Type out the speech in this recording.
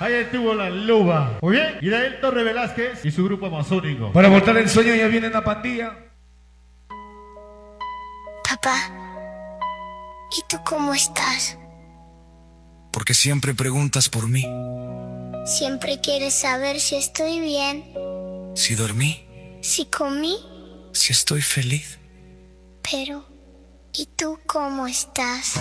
Ahí estuvo la Luba. Muy bien. Y de ahí Torre Velázquez y su grupo amazónico. Para voltar el sueño ya viene la pandilla. Papá, ¿y tú cómo estás? Porque siempre preguntas por mí. Siempre quieres saber si estoy bien, Si dormí, si comí, si estoy feliz. pero ¿y tú cómo estás?